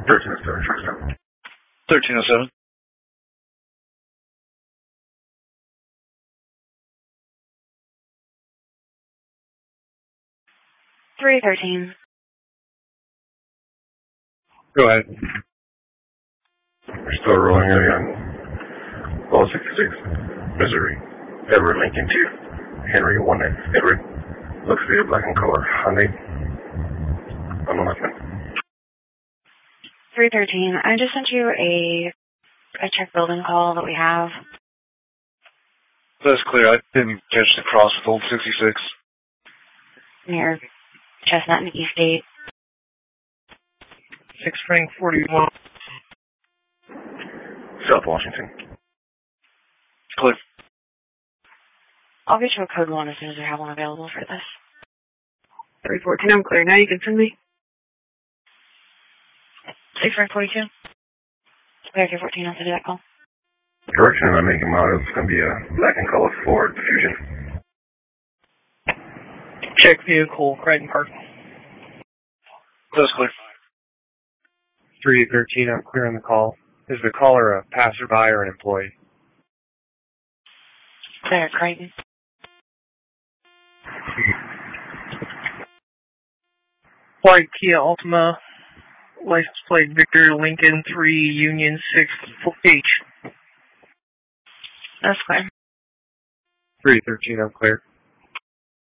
1307. 1307. Go ahead. We're still rolling in on Ball 66, Missouri. Edward Lincoln 2. Henry 1 Edward. Looks to be a black and color Hyundai. On the left. 313. I just sent you a check building call that we have. That's clear. I didn't catch the cross with Old 66. Near Chestnut and East 8. 6 Frank 41. South Washington. Clear. I'll get you a code 1 as soon as we have one available for this. 314, I'm clear now. You can send me. 6 Frank 42. Clear 314, I'll send you that call. Direction I'm making model is going to be a black and color Ford Fusion. Check vehicle, Crichton Park. That's clear. 313, I'm clear on the call. Is the caller a passerby or an employee? Clear, Crichton. White Kia Altima, license plate Victor Lincoln 3 Union 6H. That's clear. 313, I'm clear.